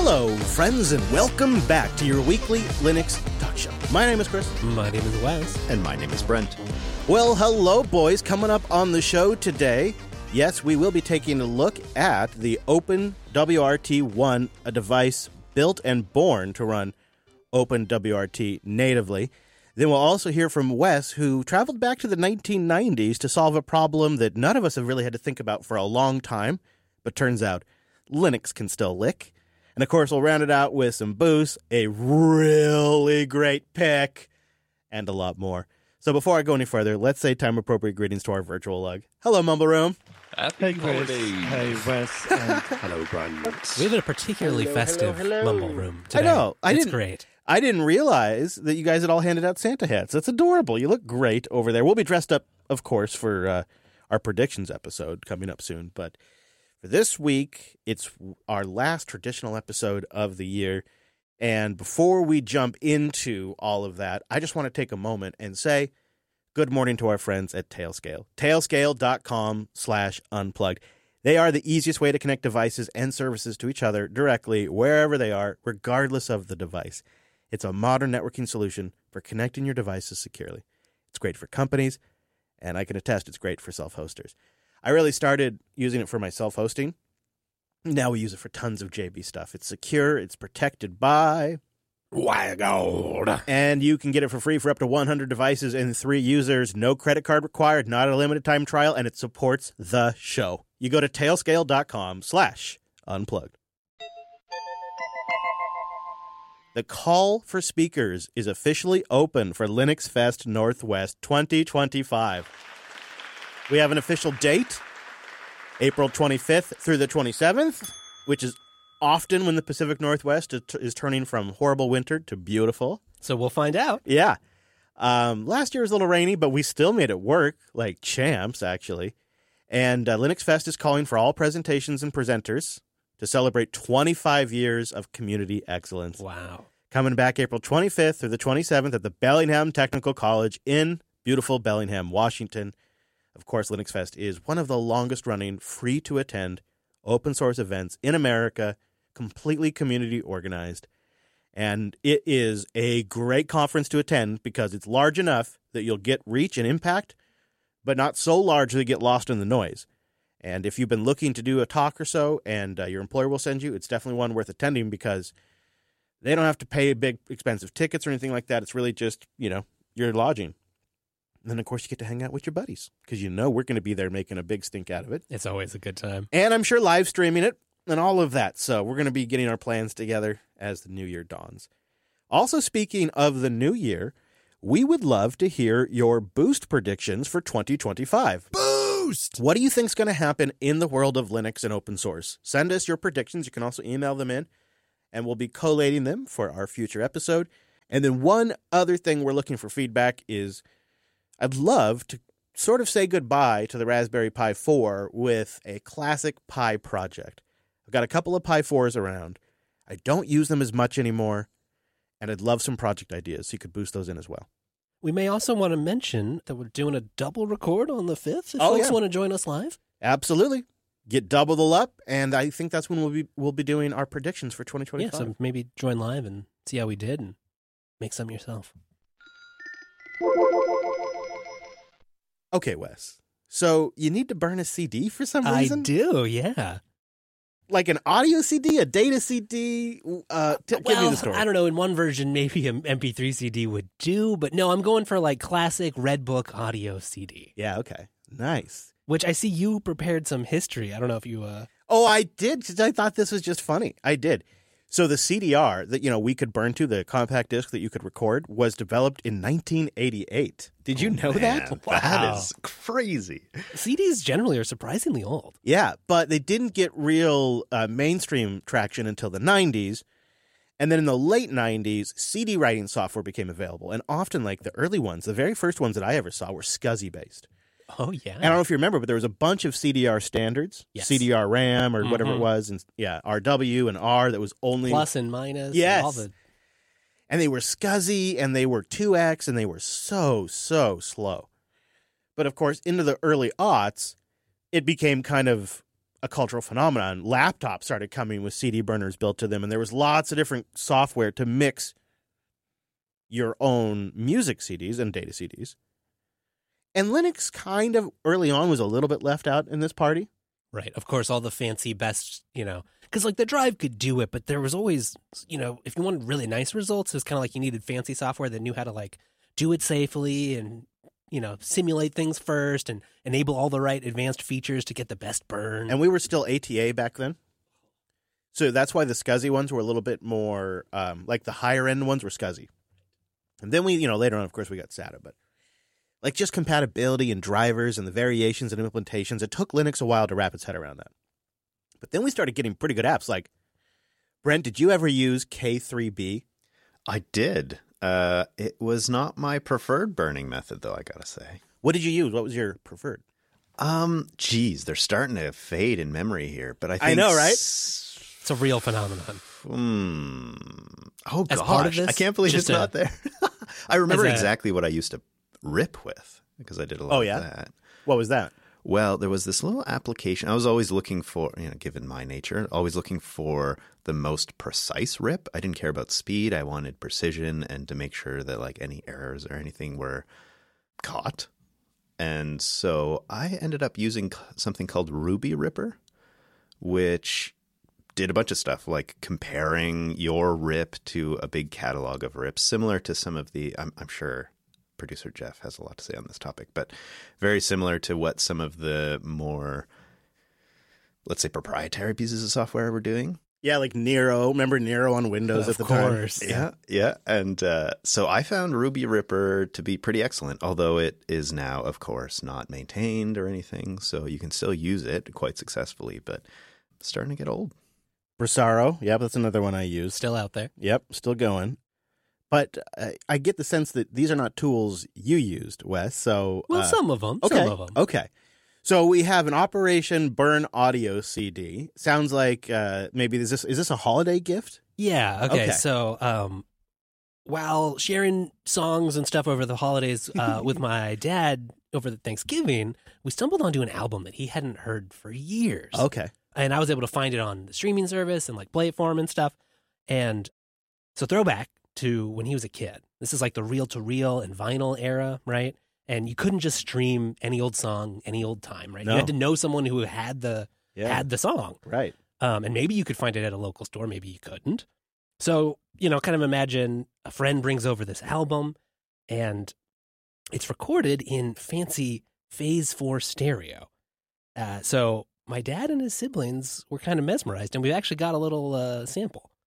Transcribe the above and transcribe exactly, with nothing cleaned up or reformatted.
Hello, friends, and welcome back to your weekly Linux talk show. My name is Chris. My name is Wes. And my name is Brent. Well, hello, boys. Coming up on the show today, yes, we will be taking a look at the Open W R T one, a device built and born to run Open W R T natively. Then we'll also hear from Wes, who traveled back to the nineteen nineties to solve a problem that none of us have really had to think about for a long time, but turns out Linux can still lick. And, of course, we'll round it out with some boosts, a really great pick, and a lot more. So before I go any further, let's say time-appropriate greetings to our virtual lug. Hello, Mumble Room. Happy Hey, Chris. holidays. Hey, Wes. And Hello, Brent. we have a particularly Hello, festive hello, hello. Mumble Room today. I know. I it's didn't, great. I didn't realize that you guys had all handed out Santa hats. That's adorable. You look great over there. We'll be dressed up, of course, for uh, our predictions episode coming up soon. But for this week, it's our last traditional episode of the year. And before we jump into all of that, I just want to take a moment and say good morning to our friends at Tailscale. Tailscale.com slash unplugged. They are the easiest way to connect devices and services to each other directly wherever they are, regardless of the device. It's a modern networking solution for connecting your devices securely. It's great for companies, and I can attest it's great for self-hosters. I really started using it for my self-hosting. Now we use it for tons of J B stuff. It's secure, it's protected by Wild. and you can get it for free for up to one hundred devices and three users. No credit card required, not a limited time trial, and it supports the show. You go to tailscale.com slash unplugged. The call for speakers is officially open for Linux Fest Northwest twenty twenty-five. We have an official date, April twenty-fifth through the twenty-seventh, which is often when the Pacific Northwest is turning from horrible winter to beautiful. So we'll find out. Yeah. Um, last year was a little rainy, but we still made it work like champs, actually. And uh, Linux Fest is calling for all presentations and presenters to celebrate twenty-five years of community excellence. Wow. Coming back April twenty-fifth through the twenty-seventh at the Bellingham Technical College in beautiful Bellingham, Washington. Of course, Linux Fest is one of the longest-running, free-to-attend, open-source events in America, completely community-organized. And it is a great conference to attend because it's large enough that you'll get reach and impact, but not so large that you get lost in the noise. And if you've been looking to do a talk or so and uh, your employer will send you, it's definitely one worth attending because they don't have to pay big, expensive tickets or anything like that. It's really just, you know, your lodging. And then, of course, you get to hang out with your buddies because you know we're going to be there making a big stink out of it. It's always a good time. And I'm sure live streaming it and all of that. So we're going to be getting our plans together as the new year dawns. Also, speaking of the new year, we would love to hear your boost predictions for twenty twenty-five. Boost! What do you think is going to happen in the world of Linux and open source? Send us your predictions. You can also email them in, and we'll be collating them for our future episode. And then one other thing we're looking for feedback is I'd love to sort of say goodbye to the Raspberry Pi four with a classic Pi project. I've got a couple of Pi fours around. I don't use them as much anymore, and I'd love some project ideas, so you could boost those in as well. We may also want to mention that we're doing a double record on the fifth if Oh, folks yeah. want to join us live. Absolutely. Get double the up, and I think that's when we'll be we'll be doing our predictions for twenty Yeah, twenty-five. so maybe join live and see how we did and make some yourself. Okay, Wes. So you need to burn a C D for some I reason? do, yeah. Like an audio C D, a data C D? Uh, t- give well, me the story. I don't know. In one version, maybe an M P three C D would do, but no, I'm going for like classic Redbook audio C D, Yeah, okay. Nice. which I see you prepared some history. I don't know if you... uh Oh, I did, because I thought this was just funny. I did. So the C D R that, you know, we could burn to, the compact disc that you could record, was developed in nineteen eighty-eight. Did you know that? Man, Wow. That is crazy. C Ds generally are surprisingly old. Yeah, but they didn't get real uh, mainstream traction until the nineties. And then in the late nineties, C D writing software became available. And often, like the early ones, the very first ones that I ever saw were SCSI-based. Oh, yeah. And I don't know if you remember, but there was a bunch of C D R standards, Yes. C D R RAM or whatever Mhm. it was, and yeah, R W and R that was only... Plus and minus. Yes. And all the... And they were SCSI, and they were two X, and they were so, so slow. But of course, into the early aughts, it became kind of a cultural phenomenon. Laptops started coming with C D burners built to them, and there was lots of different software to mix your own music C Ds and data C Ds. And Linux kind of early on was a little bit left out in this party. Right. Of course, all the fancy best, you know, because like the drive could do it, but there was always, you know, if you wanted really nice results, it was kind of like you needed fancy software that knew how to like do it safely and, you know, simulate things first and enable all the right advanced features to get the best burn. And we were still A T A back then. So that's why the SCSI ones were a little bit more, um, like the higher end ones were SCSI. And then we, you know, later on, of course, we got SATA, but like just compatibility and drivers and the variations and implementations, it took Linux a while to wrap its head around that. But then we started getting pretty good apps. Like, Brent, did you ever use K three B? I did. Uh, it was not my preferred burning method, though, I gotta say. What did you use? What was your preferred? Um, geez, they're starting to fade in memory here, but I think I know, right? s- It's a real phenomenon. Hmm. Oh, As gosh. part of this, I can't believe it's just a- not there. I remember as a- exactly what I used to rip with because I did a lot Oh, of yeah? that. What was that? Well, there was this little application. I was always looking for, you know, given my nature, always looking for the most precise rip. I didn't care about speed. I wanted precision and to make sure that like any errors or anything were caught. And so I ended up using something called Ruby Ripper, which did a bunch of stuff like comparing your rip to a big catalog of rips, similar to some of the, I'm, I'm sure producer Jeff has a lot to say on this topic, but very similar to what some of the more, let's say, proprietary pieces of software were doing. Yeah, like Nero. Remember Nero on Windows Of at the course. time? Yeah, yeah. And uh, so I found Ruby Ripper to be pretty excellent, although it is now, of course, not maintained or anything. So you can still use it quite successfully, but it's starting to get old. Brasaro. Yep, that's another one I used. Still out there. Yep, still going. But uh, I get the sense that these are not tools you used, Wes. So Well, uh, some of them. okay, Some of them. okay. So we have an Operation Burn Audio C D. Sounds like uh, maybe is this is this a holiday gift? Yeah. Okay. Okay. So, um, while sharing songs and stuff over the holidays uh, with my dad over the Thanksgiving, we stumbled onto an album that he hadn't heard for years. Okay. And I was able to find it on the streaming service and like play it for him and stuff. And so throwback to when he was a kid. This is like the reel to reel and vinyl era, right? And you couldn't just stream any old song, any old time, right? No. You had to know someone who had the Yeah. had the song. Right. Um, and maybe you could find it at a local store, maybe you couldn't. So, you know, kind of imagine a friend brings over this album and it's recorded in fancy Phase four stereo. Uh, so my dad and his siblings were kind of mesmerized, and we actually got a little uh, sample.